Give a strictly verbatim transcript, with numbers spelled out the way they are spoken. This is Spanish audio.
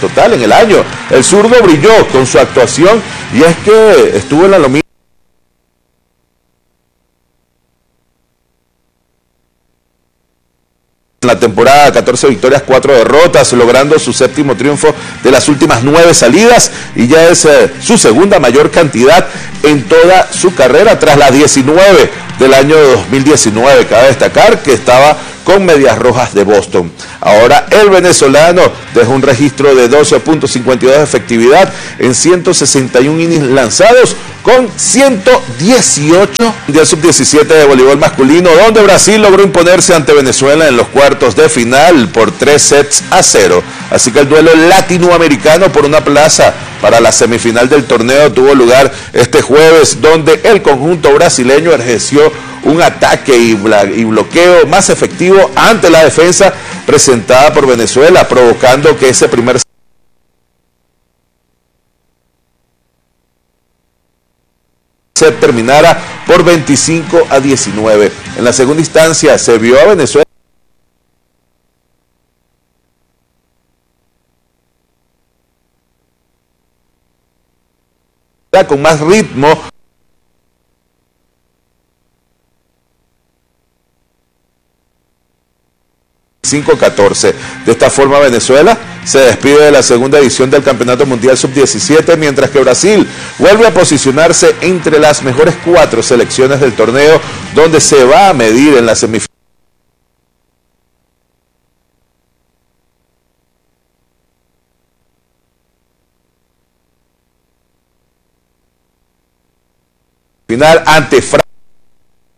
total en el año. El zurdo brilló con su actuación y es que estuvo en la lomita en la temporada, catorce victorias, cuatro derrotas, logrando su séptimo triunfo de las últimas nueve salidas y ya es eh, su segunda mayor cantidad en toda su carrera tras las diecinueve del año dos mil diecinueve. Cabe destacar que estaba con Medias Rojas de Boston. Ahora el venezolano dejó un registro de doce punto cincuenta y dos de efectividad en ciento sesenta y un innings lanzados con ciento dieciocho del sub diecisiete de voleibol masculino, donde Brasil logró imponerse ante Venezuela en los cuartos de final por tres sets a cero. Así que el duelo latinoamericano por una plaza para la semifinal del torneo tuvo lugar este jueves, donde el conjunto brasileño ejerció un ataque y bloqueo más efectivo ante la defensa presentada por Venezuela, provocando que ese primer set terminara por veinticinco a diecinueve. En la segunda instancia se vio a Venezuela con más ritmo, cinco a catorce. De esta forma Venezuela se despide de la segunda edición del Campeonato Mundial sub diecisiete, mientras que Brasil vuelve a posicionarse entre las mejores cuatro selecciones del torneo, donde se va a medir en la semifinal ante Francia.